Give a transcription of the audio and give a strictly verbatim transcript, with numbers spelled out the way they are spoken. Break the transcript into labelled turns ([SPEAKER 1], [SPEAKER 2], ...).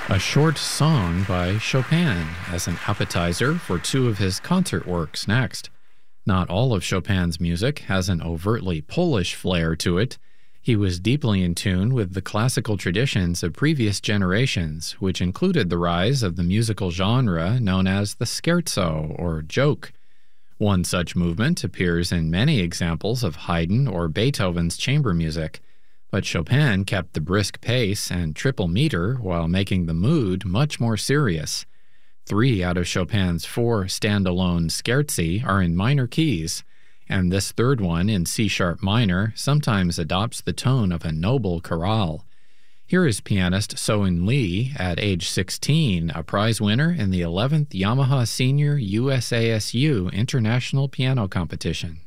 [SPEAKER 1] A short song by Chopin as an appetizer for two of his concert works next. Not all of Chopin's music has an overtly Polish flair to it. He was deeply in tune with the classical traditions of previous generations, which included the rise of the musical genre known as the scherzo, or joke. One such movement appears in many examples of Haydn or Beethoven's chamber music, but Chopin kept the brisk pace and triple meter while making the mood much more serious. Three out of Chopin's four standalone scherzi are in minor keys, and this third one in C-sharp minor sometimes adopts the tone of a noble chorale. Here is pianist So-In Lee, at age sixteen, a prize winner in the eleventh Yamaha Senior U S A S U International Piano Competition.